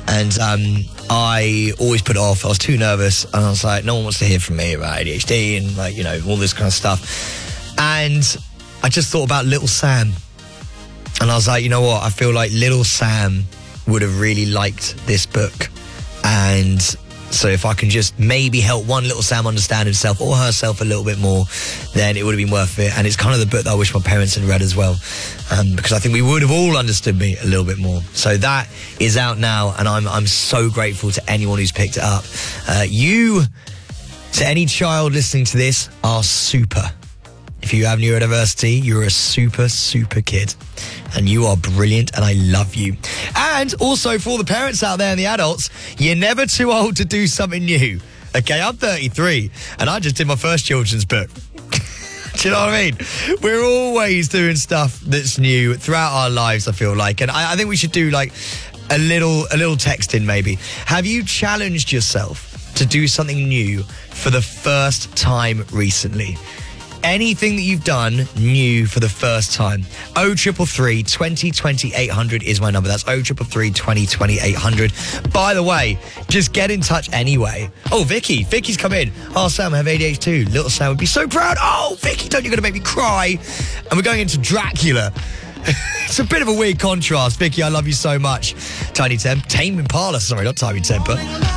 And I always put it off. I was too nervous, and I was like, no one wants to hear from me about ADHD and, like, you know, all this kind of stuff. And I just thought about little Sam. And I was like, you know what? I feel like little Sam would have really liked this book. And so if I can just maybe help one little Sam understand himself or herself a little bit more, then it would have been worth it. And it's kind of the book that I wish my parents had read as well, because I think we would have all understood me a little bit more. So that is out now, and I'm so grateful to anyone who's picked it up. You, to any child listening to this, are super. If you have neurodiversity, you're a super, super kid. And you are brilliant, and I love you. And also, for all the parents out there and the adults, you're never too old to do something new. Okay, I'm 33, and I just did my first children's book. Do you know what I mean? We're always doing stuff that's new throughout our lives, I feel like. And I think we should do, like, a little texting, maybe. Have you challenged yourself to do something new for the first time recently? Anything that you've done new for the first time. 0333 2020 800 is my number. That's 0333 2020 800. By the way, just get in touch anyway. Oh, Vicky's come in. Oh, Sam, I have ADHD too. Little Sam would be so proud. Oh, Vicky, you're going to make me cry. And we're going into Dracula. It's a bit of a weird contrast. Vicky, I love you so much. Tiny Tame Impala, sorry, not Tiny Temper.